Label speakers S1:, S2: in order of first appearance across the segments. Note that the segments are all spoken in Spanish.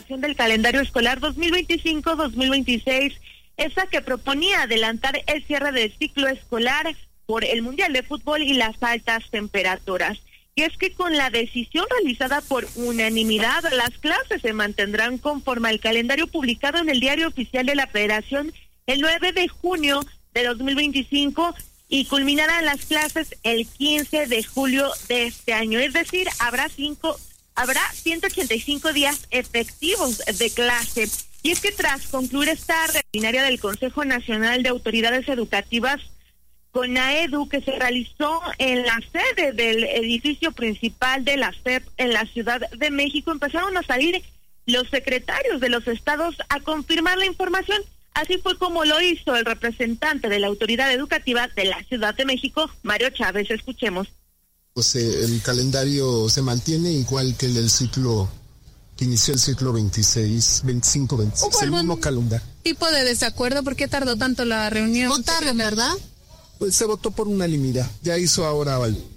S1: aprobación del calendario escolar 2025-2026, esa que proponía adelantar el cierre del ciclo escolar por el Mundial de Fútbol y las altas temperaturas. Y es que con la decisión realizada por unanimidad, las clases se mantendrán conforme al calendario publicado en el Diario Oficial de la Federación el 9 de junio de 2025 y culminarán las clases el 15 de julio de este año. Es decir, habrá 185 días efectivos de clase. Y es que tras concluir esta ordinaria del Consejo Nacional de Autoridades Educativas, CONAEDU, que se realizó en la sede del edificio principal de la SEP en la Ciudad de México, empezaron a salir los secretarios de los estados a confirmar la información. Así fue como lo hizo el representante de la autoridad educativa de la Ciudad de México, Mario Chávez. Escuchemos.
S2: Pues el calendario se mantiene igual que el del ciclo que inició el ciclo 26, 25, 26, el mismo calendario.
S3: ¿Tipo de desacuerdo? ¿Por qué tardó tanto la reunión?
S4: Votaron, ¿verdad?
S2: Pues se votó por unanimidad, ya hizo ahora.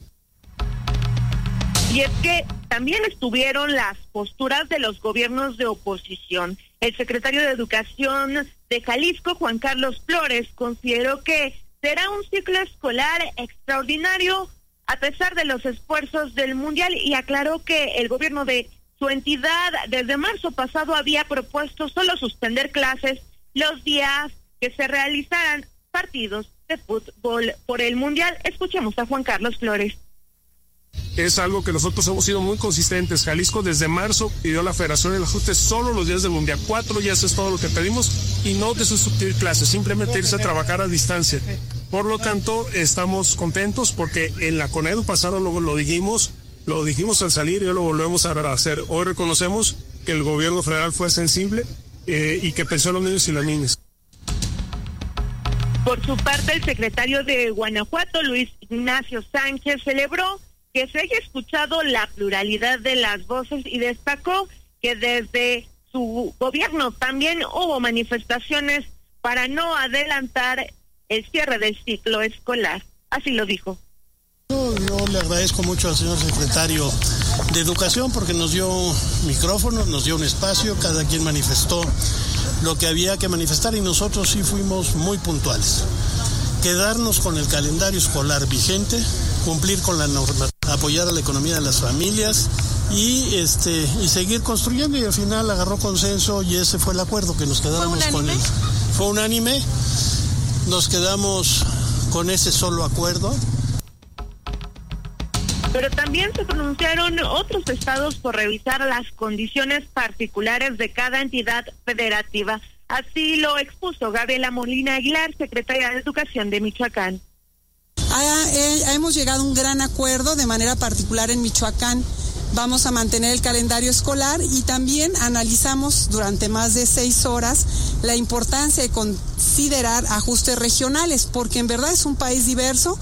S1: Y es que también estuvieron las posturas de los gobiernos de oposición. El secretario de Educación de Jalisco, Juan Carlos Flores, consideró que será un ciclo escolar extraordinario a pesar de los esfuerzos del Mundial y aclaró que el gobierno de su entidad desde marzo pasado había propuesto solo suspender clases los días que se realizaran partidos de fútbol por el Mundial. Escuchemos a Juan Carlos Flores.
S5: Es algo que nosotros hemos sido muy consistentes. Jalisco desde marzo pidió a la Federación el ajuste solo los días del Mundial. 4 días es todo lo que pedimos y no de sustituir clases, simplemente irse a trabajar a distancia. Por lo tanto, estamos contentos porque en la CONAEDU pasado lo dijimos al salir y hoy lo volvemos a hacer. Hoy reconocemos que el gobierno federal fue sensible y que pensó en los niños y las niñas.
S1: Por su parte, el secretario de Guanajuato, Luis Ignacio Sánchez, celebró que se haya escuchado la pluralidad de las voces y destacó que desde su gobierno también hubo manifestaciones para no adelantar el cierre del ciclo escolar. Así lo dijo.
S6: Yo le agradezco mucho al señor secretario de Educación porque nos dio micrófonos, nos dio un espacio, cada quien manifestó lo que había que manifestar y nosotros sí fuimos muy puntuales. Quedarnos con el calendario escolar vigente, cumplir con la norma, apoyar a la economía de las familias y seguir construyendo y al final agarró consenso y ese fue el acuerdo que nos quedáramos con él. Fue unánime, nos quedamos con ese solo acuerdo.
S1: Pero también se pronunciaron otros estados por revisar las condiciones particulares de cada entidad federativa. Así lo expuso Gabriela Molina Aguilar, secretaria de Educación de Michoacán.
S7: Hemos llegado a un gran acuerdo de manera particular en Michoacán. Vamos a mantener el calendario escolar y también analizamos durante más de 6 horas la importancia de considerar ajustes regionales, porque en verdad es un país diverso.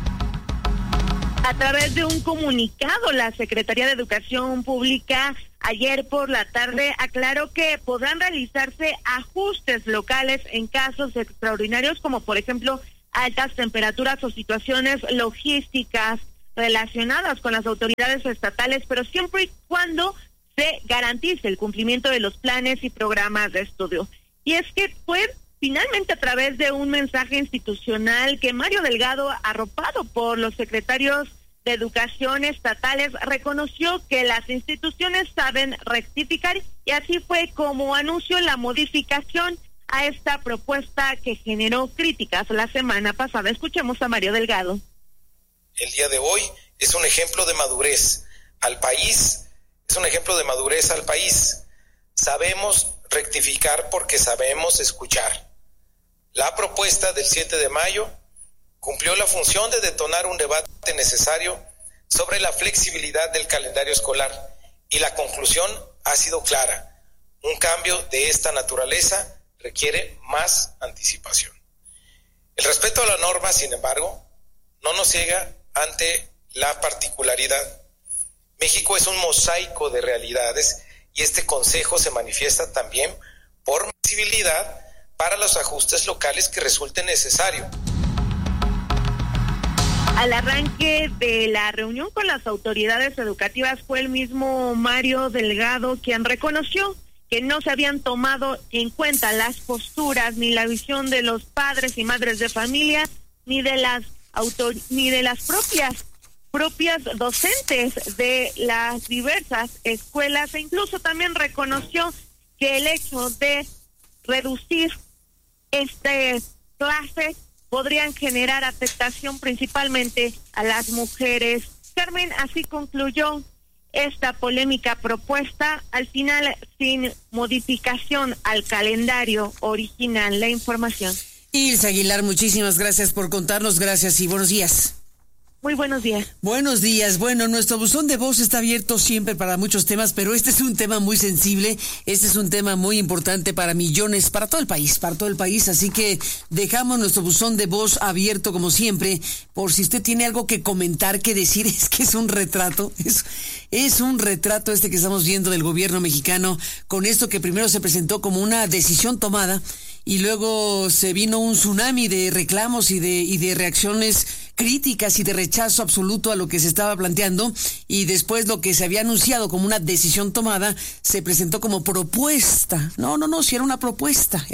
S1: A través de un comunicado, la Secretaría de Educación Pública ayer por la tarde aclaró que podrán realizarse ajustes locales en casos extraordinarios, como por ejemplo altas temperaturas o situaciones logísticas relacionadas con las autoridades estatales, pero siempre y cuando se garantice el cumplimiento de los planes y programas de estudio. Y es que fue finalmente a través de un mensaje institucional que Mario Delgado, arropado por los secretarios de Educación estatales, reconoció que las instituciones saben rectificar y así fue como anunció la modificación a esta propuesta que generó críticas la semana pasada. Escuchemos a Mario Delgado.
S8: El día de hoy es un ejemplo de madurez al país, Sabemos rectificar porque sabemos escuchar. La propuesta del 7 de mayo cumplió la función de detonar un debate necesario sobre la flexibilidad del calendario escolar y la conclusión ha sido clara. Un cambio de esta naturaleza requiere más anticipación. El respeto a la norma, sin embargo, no nos ciega ante la particularidad. México es un mosaico de realidades y este consejo se manifiesta también por flexibilidad para los ajustes locales que resulten necesarios.
S1: Al arranque de la reunión con las autoridades educativas fue el mismo Mario Delgado quien reconoció que no se habían tomado en cuenta las posturas ni la visión de los padres y madres de familia, ni de las propias docentes de las diversas escuelas, e incluso también reconoció que el hecho de reducir clases podrían generar afectación principalmente a las mujeres. Carmen, así concluyó esta polémica propuesta, al final sin modificación al calendario original. La información.
S4: Ilse Aguilar, muchísimas gracias por contarnos, gracias y buenos días.
S1: Muy buenos días.
S4: Buenos días. Bueno, nuestro buzón de voz está abierto siempre para muchos temas, pero este es un tema muy sensible, este es un tema muy importante para millones, para todo el país, así que dejamos nuestro buzón de voz abierto como siempre, por si usted tiene algo que comentar, que decir. Es que es un retrato, es un retrato este que estamos viendo del gobierno mexicano, con esto que primero se presentó como una decisión tomada, y luego se vino un tsunami de reclamos y de reacciones críticas y de rechazo absoluto a lo que se estaba planteando, y después lo que se había anunciado como una decisión tomada se presentó como propuesta. No, si era una propuesta,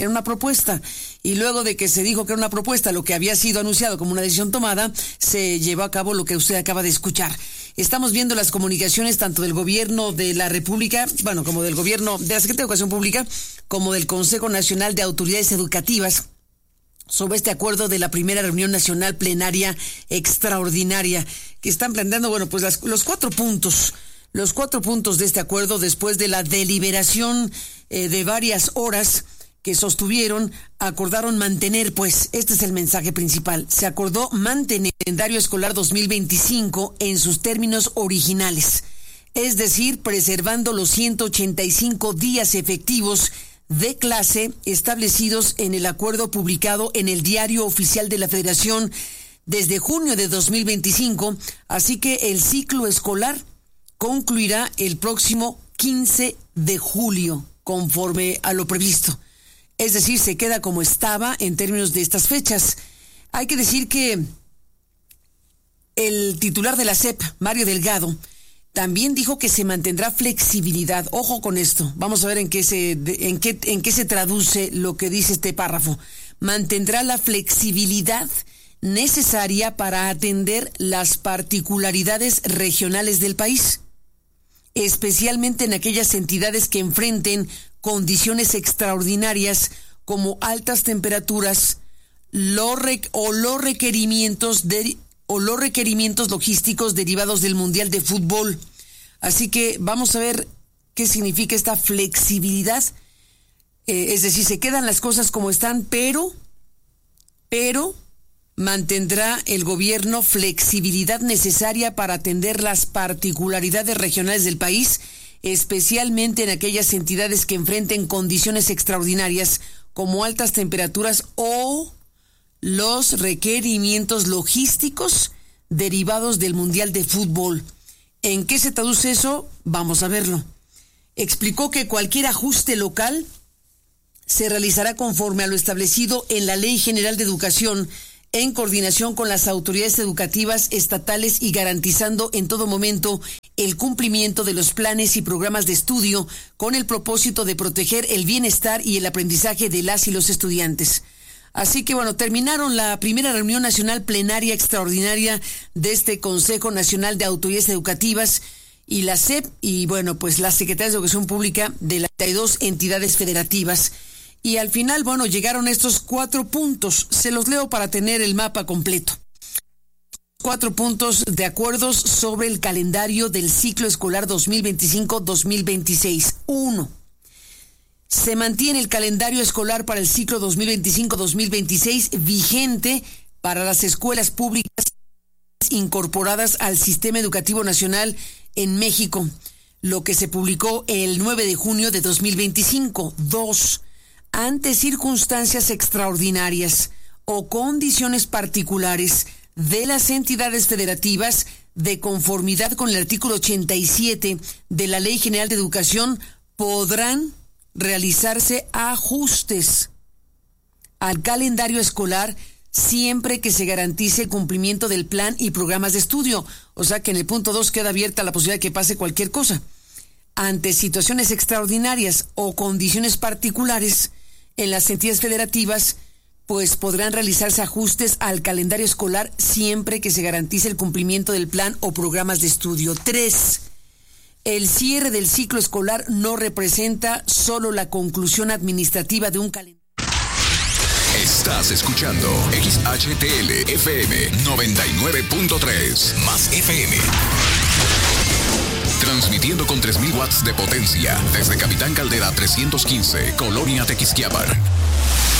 S4: y luego de que se dijo que era una propuesta, lo que había sido anunciado como una decisión tomada, se llevó a cabo lo que usted acaba de escuchar. Estamos viendo las comunicaciones tanto del gobierno de la República, como del gobierno de la Secretaría de Educación Pública, como del Consejo Nacional de Autoridades Educativas, sobre este acuerdo de la primera reunión nacional plenaria extraordinaria que están planteando, los 4 puntos de este acuerdo, después de la deliberación de varias horas que sostuvieron, acordaron mantener, este es el mensaje principal, se acordó mantener el calendario escolar 2025 en sus términos originales, es decir, preservando los 185 días efectivos de clase establecidos en el acuerdo publicado en el Diario Oficial de la Federación desde junio de 2025, así que el ciclo escolar concluirá el próximo 15 de julio, conforme a lo previsto. Es decir, se queda como estaba en términos de estas fechas. Hay que decir que el titular de la SEP, Mario Delgado, también dijo que se mantendrá flexibilidad. Ojo con esto. Vamos a ver en qué se traduce lo que dice este párrafo. Mantendrá la flexibilidad necesaria para atender las particularidades regionales del país, especialmente en aquellas entidades que enfrenten condiciones extraordinarias como altas temperaturas, los requerimientos logísticos derivados del Mundial de Fútbol. Así que vamos a ver qué significa esta flexibilidad. Es decir, se quedan las cosas como están, pero mantendrá el gobierno flexibilidad necesaria para atender las particularidades regionales del país, especialmente en aquellas entidades que enfrenten condiciones extraordinarias como altas temperaturas o los requerimientos logísticos derivados del Mundial de Fútbol. ¿En qué se traduce eso? Vamos a verlo. Explicó que cualquier ajuste local se realizará conforme a lo establecido en la Ley General de Educación, en coordinación con las autoridades educativas estatales y garantizando en todo momento el cumplimiento de los planes y programas de estudio con el propósito de proteger el bienestar y el aprendizaje de las y los estudiantes. Así que terminaron la primera reunión nacional plenaria extraordinaria de este Consejo Nacional de Autoridades Educativas y la SEP y las Secretarías de Educación Pública de las 32 entidades federativas. Y al final, llegaron estos 4 puntos. Se los leo para tener el mapa completo. 4 puntos de acuerdos sobre el calendario del ciclo escolar 2025-2026. 1. Se mantiene el calendario escolar para el ciclo 2025-2026 vigente para las escuelas públicas incorporadas al Sistema Educativo Nacional en México, lo que se publicó el 9 de junio de 2025. 2. Ante circunstancias extraordinarias o condiciones particulares de las entidades federativas, de conformidad con el artículo 87 de la Ley General de Educación, podrán realizarse ajustes al calendario escolar siempre que se garantice el cumplimiento del plan y programas de estudio. O sea que en el punto 2 queda abierta la posibilidad de que pase cualquier cosa. ante situaciones extraordinarias o condiciones particulares en las entidades federativas, pues podrán realizarse ajustes al calendario escolar siempre que se garantice el cumplimiento del plan o programas de estudio. 3. El cierre del ciclo escolar no representa solo la conclusión administrativa de un calendario.
S9: Estás escuchando XHTL FM 99.3 más FM. Transmitiendo con 3,000 watts de potencia desde Capitán Caldera 315, Colonia Tequisquiapan.